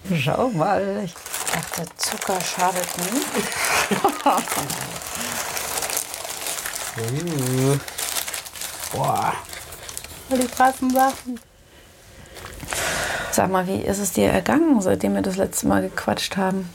Schau mal, ich dachte, Zucker schadet nicht. Boah, voll die krassen Sachen. Sag mal, wie ist es dir ergangen, seitdem wir das letzte Mal gequatscht haben?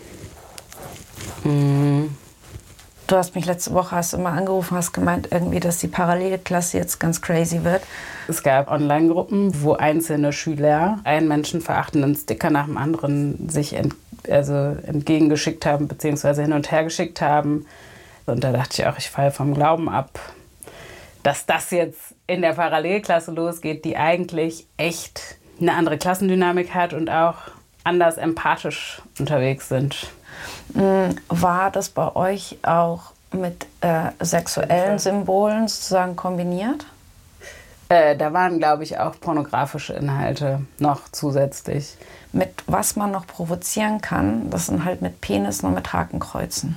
Du hast mich letzte Woche, hast du mal angerufen, hast gemeint irgendwie, dass die Parallelklasse jetzt ganz crazy wird. Es gab Online-Gruppen, wo einzelne Schüler einen menschenverachtenden Sticker nach dem anderen sich entgegengeschickt haben, beziehungsweise hin und her geschickt haben. Und da dachte ich auch, ich falle vom Glauben ab, dass das jetzt in der Parallelklasse losgeht, die eigentlich echt eine andere Klassendynamik hat und auch anders empathisch unterwegs sind. War das bei euch auch mit sexuellen Symbolen sozusagen kombiniert? Da waren, glaube ich, auch pornografische Inhalte noch zusätzlich. Mit was man noch provozieren kann, das sind halt mit Penissen und mit Hakenkreuzen.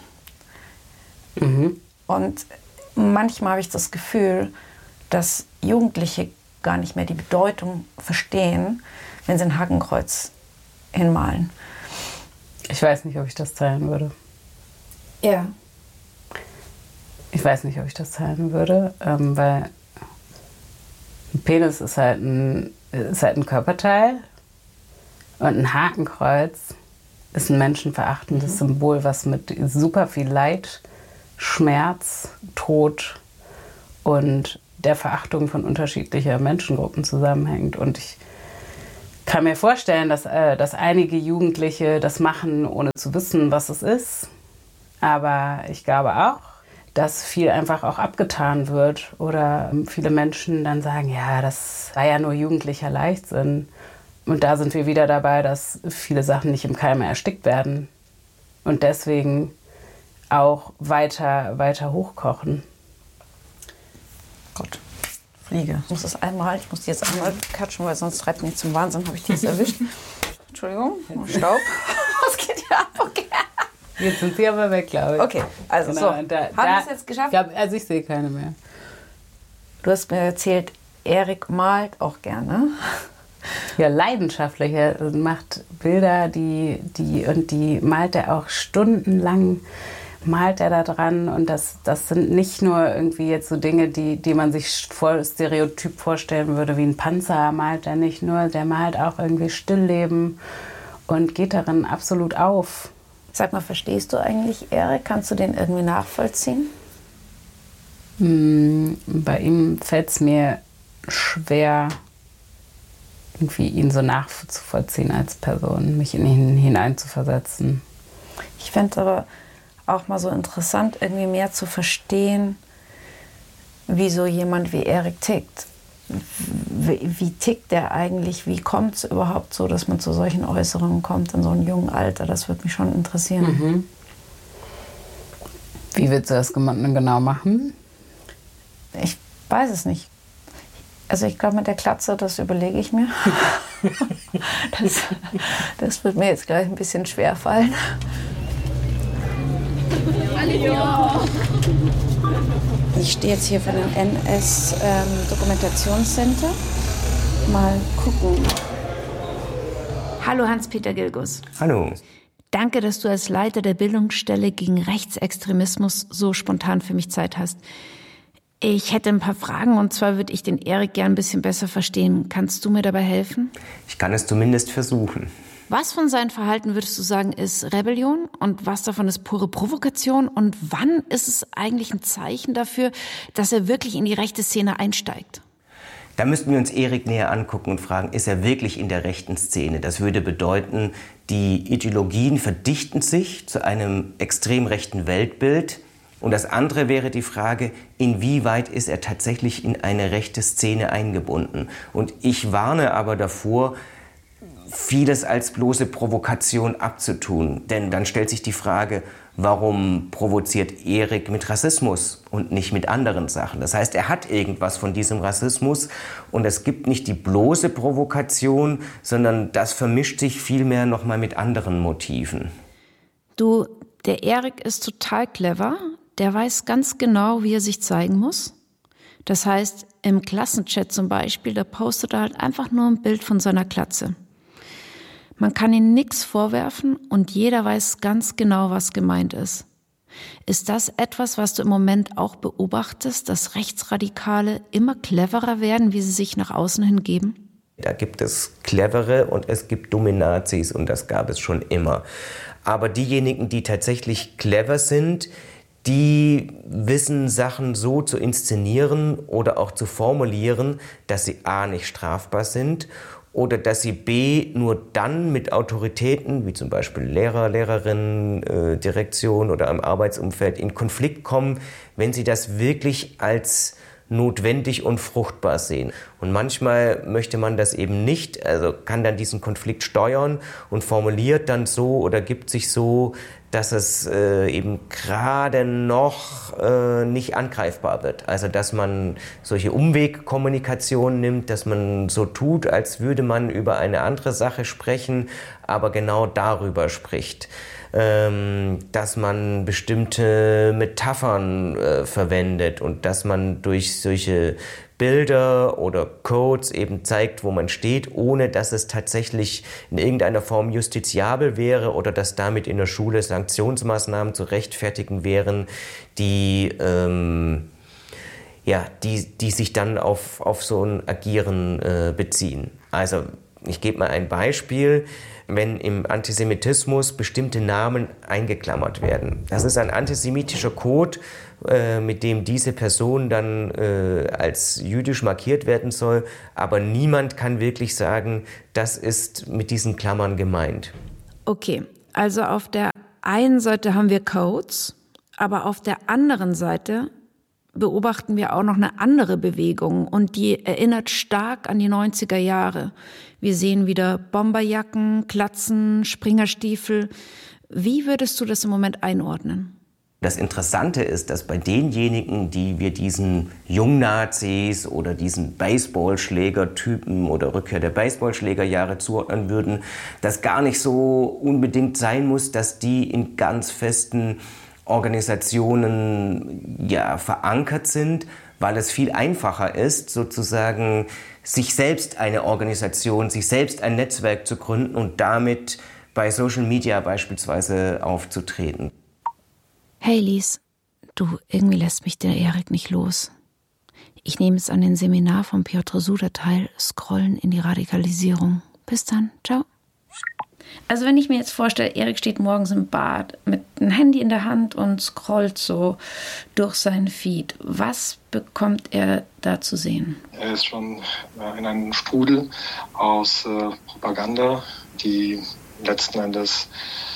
Und manchmal habe ich das Gefühl, dass Jugendliche gar nicht mehr die Bedeutung verstehen, wenn sie ein Hakenkreuz hinmalen. Ich weiß nicht, ob ich das teilen würde. Ja. Ich weiß nicht, ob ich das teilen würde, weil ein Penis ist halt ein Körperteil und ein Hakenkreuz ist ein menschenverachtendes Symbol, was mit super viel Leid, Schmerz, Tod und der Verachtung von unterschiedlicher Menschengruppen zusammenhängt. Und ich kann mir vorstellen, dass einige Jugendliche das machen, ohne zu wissen, was es ist. Aber ich glaube auch, dass viel einfach auch abgetan wird oder viele Menschen dann sagen, ja, das war ja nur jugendlicher Leichtsinn. Und da sind wir wieder dabei, dass viele Sachen nicht im Keime erstickt werden und deswegen auch weiter hochkochen. Gott, Fliege. Ich muss die jetzt einmal catchen, weil sonst treibt mich zum Wahnsinn. Habe ich die jetzt erwischt? Entschuldigung, Staub. Was geht hier ab? Okay. Jetzt sind sie aber weg, glaube ich. Okay, also genau, so. Haben wir es jetzt geschafft? Ich sehe keine mehr. Du hast mir erzählt, Erik malt auch gerne. Ja, leidenschaftlich. Er macht Bilder, die malt er auch stundenlang, malt er da dran. Und das sind nicht nur irgendwie jetzt so Dinge, die man sich voll stereotyp vorstellen würde, wie ein Panzer malt er nicht nur. Der malt auch irgendwie Stillleben und geht darin absolut auf. Sag mal, verstehst du eigentlich Erik? Kannst du den irgendwie nachvollziehen? Bei ihm fällt es mir schwer, irgendwie ihn so nachzuvollziehen als Person, mich in ihn hineinzuversetzen. Ich fände es aber auch mal so interessant, irgendwie mehr zu verstehen, wie so jemand wie Erik tickt. Wie tickt der eigentlich? Wie kommt es überhaupt so, dass man zu solchen Äußerungen kommt in so einem jungen Alter? Das würde mich schon interessieren. Wie willst du das genau machen? Ich weiß es nicht. Also ich glaube, mit der Glatze, das überlege ich mir. Das wird mir jetzt gleich ein bisschen schwer fallen. Ich stehe jetzt hier vor dem NS-Dokumentationscenter. Mal gucken. Hallo Hans-Peter Gilgus. Hallo. Danke, dass du als Leiter der Bildungsstelle gegen Rechtsextremismus so spontan für mich Zeit hast. Ich hätte ein paar Fragen und zwar würde ich den Erik gern ein bisschen besser verstehen. Kannst du mir dabei helfen? Ich kann es zumindest versuchen. Was von seinem Verhalten würdest du sagen, ist Rebellion und was davon ist pure Provokation? Und wann ist es eigentlich ein Zeichen dafür, dass er wirklich in die rechte Szene einsteigt? Da müssten wir uns Erik näher angucken und fragen, ist er wirklich in der rechten Szene? Das würde bedeuten, die Ideologien verdichten sich zu einem extrem rechten Weltbild. Und das andere wäre die Frage, inwieweit ist er tatsächlich in eine rechte Szene eingebunden? Und ich warne aber davor, vieles als bloße Provokation abzutun. Denn dann stellt sich die Frage, warum provoziert Erik mit Rassismus und nicht mit anderen Sachen? Das heißt, er hat irgendwas von diesem Rassismus und es gibt nicht die bloße Provokation, sondern das vermischt sich vielmehr nochmal mit anderen Motiven. Du, der Erik ist total clever. Der weiß ganz genau, wie er sich zeigen muss. Das heißt, im Klassenchat zum Beispiel, da postet er halt einfach nur ein Bild von seiner Glatze. Man kann ihnen nichts vorwerfen und jeder weiß ganz genau, was gemeint ist. Ist das etwas, was du im Moment auch beobachtest, dass Rechtsradikale immer cleverer werden, wie sie sich nach außen hin geben? Da gibt es Clevere und es gibt dumme Nazis und das gab es schon immer. Aber diejenigen, die tatsächlich clever sind, die wissen, Sachen so zu inszenieren oder auch zu formulieren, dass sie a. nicht strafbar sind oder dass sie b. nur dann mit Autoritäten, wie zum Beispiel Lehrer, Lehrerinnen, Direktion oder im Arbeitsumfeld in Konflikt kommen, wenn sie das wirklich als notwendig und fruchtbar sehen. Und manchmal möchte man das eben nicht, also kann dann diesen Konflikt steuern und formuliert dann so oder gibt sich so, dass es eben gerade noch nicht angreifbar wird. Also dass man solche Umwegkommunikation nimmt, dass man so tut, als würde man über eine andere Sache sprechen, aber genau darüber spricht. Dass man bestimmte Metaphern verwendet und dass man durch solche Bilder oder Codes eben zeigt, wo man steht, ohne dass es tatsächlich in irgendeiner Form justiziabel wäre oder dass damit in der Schule Sanktionsmaßnahmen zu rechtfertigen wären, die sich dann auf so ein Agieren beziehen. Also ich gebe mal ein Beispiel. Wenn im Antisemitismus bestimmte Namen eingeklammert werden. Das ist ein antisemitischer Code, mit dem diese Person dann als jüdisch markiert werden soll, aber niemand kann wirklich sagen, das ist mit diesen Klammern gemeint. Okay, also auf der einen Seite haben wir Codes, aber auf der anderen Seite beobachten wir auch noch eine andere Bewegung und die erinnert stark an die 90er Jahre. Wir sehen wieder Bomberjacken, Glatzen, Springerstiefel. Wie würdest du das im Moment einordnen? Das Interessante ist, dass bei denjenigen, die wir diesen Jungnazis oder diesen Baseballschlägertypen oder Rückkehr der Baseballschlägerjahre zuordnen würden, das gar nicht so unbedingt sein muss, dass die in ganz festen Organisationen verankert sind, weil es viel einfacher ist, sozusagen sich selbst eine Organisation, sich selbst ein Netzwerk zu gründen und damit bei Social Media beispielsweise aufzutreten. Hey Lies, du, irgendwie lässt mich der Erik nicht los. Ich nehme es an den Seminar von Piotr Suda teil, Scrollen in die Radikalisierung. Bis dann, ciao. Also wenn ich mir jetzt vorstelle, Erik steht morgens im Bad mit einem Handy in der Hand und scrollt so durch seinen Feed. Was bekommt er da zu sehen? Er ist schon in einem Strudel aus Propaganda, die letzten Endes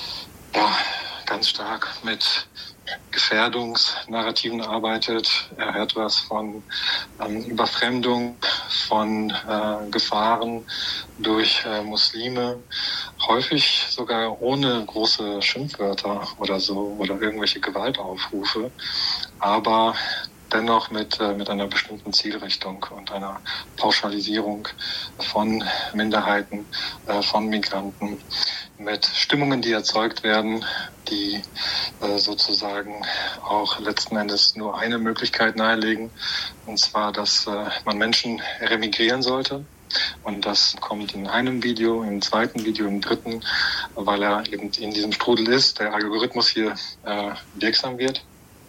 ganz stark mit Gefährdungsnarrativen arbeitet. Er hört was von Überfremdung, von Gefahren durch Muslime, häufig sogar ohne große Schimpfwörter oder so oder irgendwelche Gewaltaufrufe, aber dennoch mit einer bestimmten Zielrichtung und einer Pauschalisierung von Minderheiten, von Migranten, mit Stimmungen, die erzeugt werden, die sozusagen auch letzten Endes nur eine Möglichkeit nahelegen, und zwar, dass man Menschen remigrieren sollte. Und das kommt in einem Video, im zweiten Video, im dritten, weil er eben in diesem Strudel ist, der Algorithmus hier wirksam wird.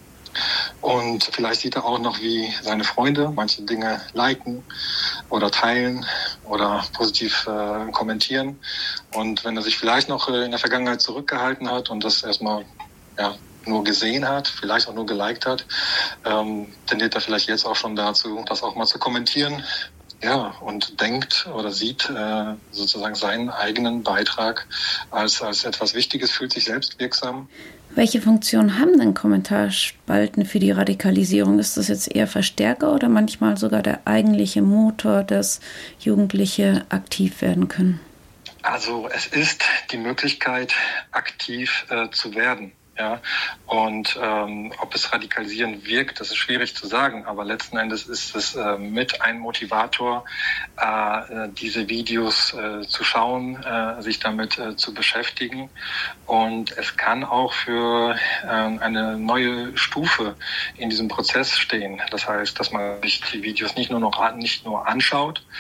Und vielleicht sieht er auch noch, wie seine Freunde manche Dinge liken oder teilen oder positiv kommentieren. Und wenn er sich vielleicht noch in der Vergangenheit zurückgehalten hat und das erstmal nur gesehen hat, vielleicht auch nur geliked hat, tendiert er vielleicht jetzt auch schon dazu, das auch mal zu kommentieren. Ja, und denkt oder sieht sozusagen seinen eigenen Beitrag als etwas Wichtiges, fühlt sich selbst wirksam. Welche Funktion haben denn Kommentarspalten für die Radikalisierung? Ist das jetzt eher Verstärker oder manchmal sogar der eigentliche Motor, dass Jugendliche aktiv werden können? Also es ist die Möglichkeit, aktiv zu werden. Ja, und ob es radikalisieren wirkt, das ist schwierig zu sagen, aber letzten Endes ist es mit ein Motivator, diese Videos zu schauen, sich damit zu beschäftigen, und es kann auch für eine neue Stufe in diesem Prozess stehen. Das heißt, dass man sich die Videos nicht nur anschaut,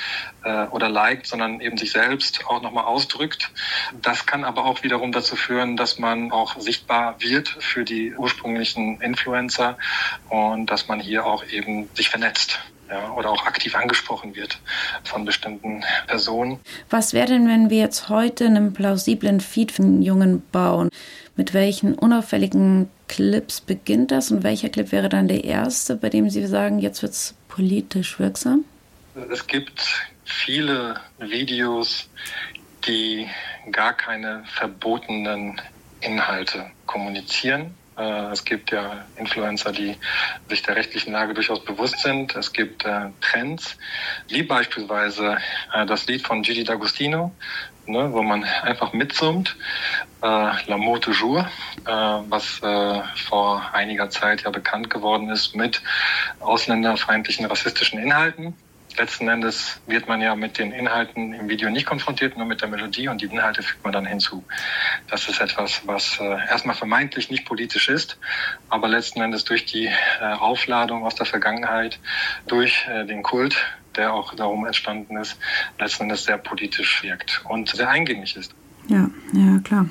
oder liked, sondern eben sich selbst auch nochmal ausdrückt. Das kann aber auch wiederum dazu führen, dass man auch sichtbar wird für die ursprünglichen Influencer und dass man hier auch eben sich vernetzt. Ja, oder auch aktiv angesprochen wird von bestimmten Personen. Was wäre denn, wenn wir jetzt heute einen plausiblen Feed für einen Jungen bauen? Mit welchen unauffälligen Clips beginnt das und welcher Clip wäre dann der erste, bei dem Sie sagen, jetzt wird es politisch wirksam? Es gibt viele Videos, die gar keine verbotenen Inhalte kommunizieren. Es gibt ja Influencer, die sich der rechtlichen Lage durchaus bewusst sind. Es gibt Trends, wie beispielsweise das Lied von Gigi D'Agostino, ne, wo man einfach mitsummt, L'amour toujours, was vor einiger Zeit ja bekannt geworden ist mit ausländerfeindlichen, rassistischen Inhalten. Letzten Endes wird man ja mit den Inhalten im Video nicht konfrontiert, nur mit der Melodie und die Inhalte fügt man dann hinzu. Das ist etwas, was erstmal vermeintlich nicht politisch ist, aber letzten Endes durch die Aufladung aus der Vergangenheit, durch den Kult, der auch darum entstanden ist, letzten Endes sehr politisch wirkt und sehr eingängig ist. Ja, klar.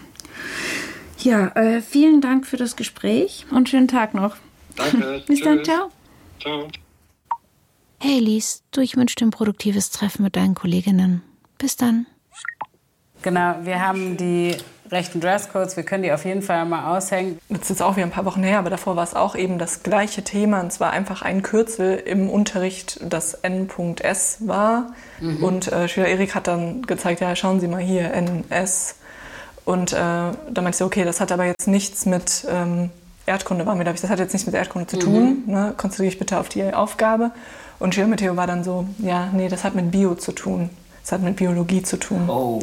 Ja, vielen Dank für das Gespräch und schönen Tag noch. Danke. Bis dann, ciao. Ciao. Hey Lies, ich wünsche dir ein produktives Treffen mit deinen Kolleginnen. Bis dann. Genau, wir haben die rechten Dresscodes, wir können die auf jeden Fall mal aushängen. Das ist jetzt auch wieder ein paar Wochen her, aber davor war es auch eben das gleiche Thema. Und zwar einfach ein Kürzel im Unterricht, das N.S. war. Und Schüler Erik hat dann gezeigt, ja, schauen Sie mal hier, NS. Und da meinte ich, okay, das hat aber jetzt nichts mit Erdkunde, das hat jetzt nichts mit Erdkunde zu tun. Ne? Konzentriere dich bitte auf die Aufgabe. Und Schüler Matteo war dann so, ja, nee, das hat mit Bio zu tun. Das hat mit Biologie zu tun. Oh.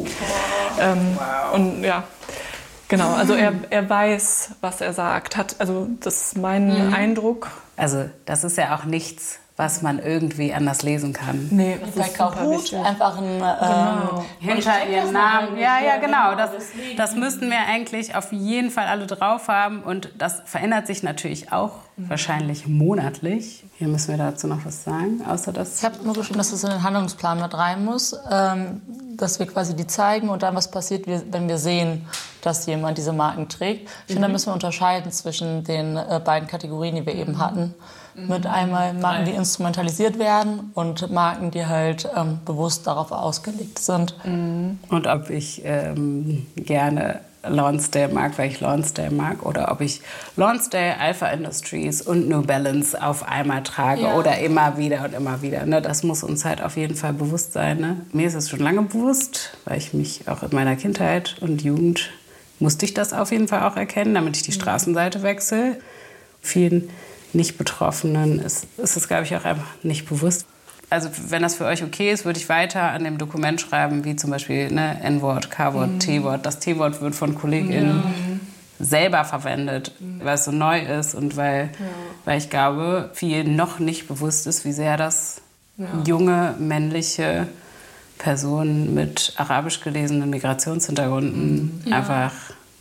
Wow. Und ja, genau, also er weiß, was er sagt. Das ist mein Eindruck. Also das ist ja auch nichts, was man irgendwie anders lesen kann. Nee, bei Kahoot einfach ein hinter ihren Namen. Ja, genau. Das müssten wir eigentlich auf jeden Fall alle drauf haben. Und das verändert sich natürlich auch wahrscheinlich monatlich. Hier müssen wir dazu noch was sagen, außer dass... Ich habe nur geschrieben, dass es in den Handlungsplan mit rein muss, dass wir quasi die zeigen und dann was passiert, wenn wir sehen, dass jemand diese Marken trägt. Ich finde, da müssen wir unterscheiden zwischen den beiden Kategorien, die wir eben hatten. Mit einmal Marken, die instrumentalisiert werden und Marken, die halt bewusst darauf ausgelegt sind. Und ob ich gerne Lonsdale mag, weil ich Lonsdale mag, oder ob ich Lonsdale, Alpha Industries und New Balance auf einmal trage oder immer wieder und immer wieder. Ne? Das muss uns halt auf jeden Fall bewusst sein. Ne? Mir ist es schon lange bewusst, weil ich mich auch in meiner Kindheit und Jugend musste ich das auf jeden Fall auch erkennen, damit ich die Straßenseite wechsle. Vielen Nicht-Betroffenen ist es, glaube ich, auch einfach nicht bewusst. Also wenn das für euch okay ist, würde ich weiter an dem Dokument schreiben, wie zum Beispiel N-Wort, K-Wort, T-Wort. Das T-Wort wird von KollegInnen selber verwendet, weil es so neu ist und weil ich glaube, vielen noch nicht bewusst ist, wie sehr das junge, männliche Personen mit arabisch gelesenen Migrationshintergründen einfach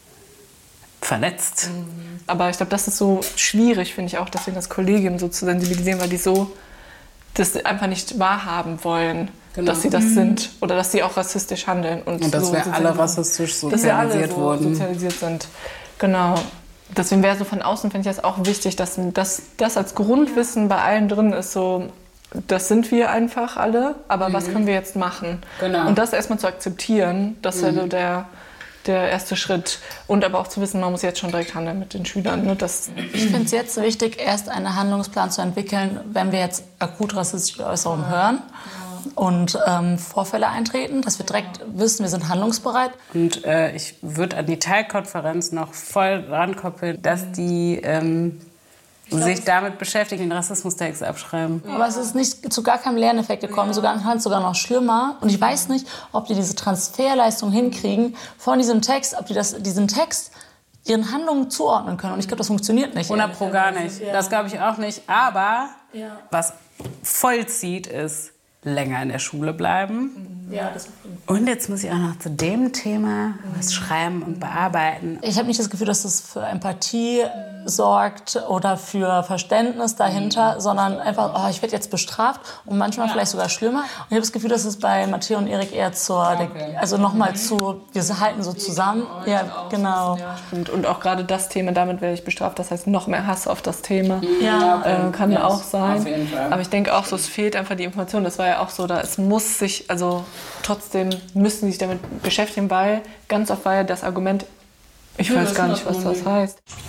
verletzt. Aber ich glaube, das ist so schwierig, finde ich auch, deswegen das Kollegium so zu sensibilisieren, weil die so das einfach nicht wahrhaben wollen, dass sie das sind oder dass sie auch rassistisch handeln. Und dass so wir alle rassistisch sozialisiert wurden. Sozialisiert sind. Genau. Deswegen wäre so von außen, finde ich das auch wichtig, dass das als Grundwissen bei allen drin ist, so, das sind wir einfach alle, aber was können wir jetzt machen? Genau. Und das erstmal zu akzeptieren, das wäre so der erste Schritt. Und aber auch zu wissen, man muss jetzt schon direkt handeln mit den Schülern. Ne? Ich finde es jetzt wichtig, erst einen Handlungsplan zu entwickeln, wenn wir jetzt akut rassistische Äußerungen hören und Vorfälle eintreten, dass wir direkt wissen, wir sind handlungsbereit. Und ich würde an die Teilkonferenz noch voll rankoppeln, dass die sich damit beschäftigen, den Rassismustext abschreiben. Aber es ist nicht zu gar keinem Lerneffekt gekommen, sogar noch schlimmer. Und ich weiß nicht, ob die diese Transferleistung hinkriegen von diesem Text, ob die diesen Text ihren Handlungen zuordnen können. Und ich glaube, das funktioniert nicht. 100% gar nicht. Ja. Das glaube ich auch nicht. Aber was vollzieht, ist länger in der Schule bleiben. Ja, das und jetzt muss ich auch noch zu dem Thema was schreiben und bearbeiten. Ich habe nicht das Gefühl, dass das für Empathie sorgt oder für Verständnis dahinter, sondern einfach, oh, ich werde jetzt bestraft und manchmal vielleicht sogar schlimmer. Und ich habe das Gefühl, dass es bei Matteo und Erik eher also nochmal wir halten so zusammen. Ja, genau. Und auch gerade das Thema, damit werde ich bestraft, das heißt noch mehr Hass auf das Thema, kann auch sein. Auf jeden Fall. Aber ich denke auch so, es fehlt einfach die Information. Das war ja auch so, trotzdem müssen sie sich damit beschäftigen, weil ganz oft war ja das Argument, ich weiß gar nicht, was das heißt.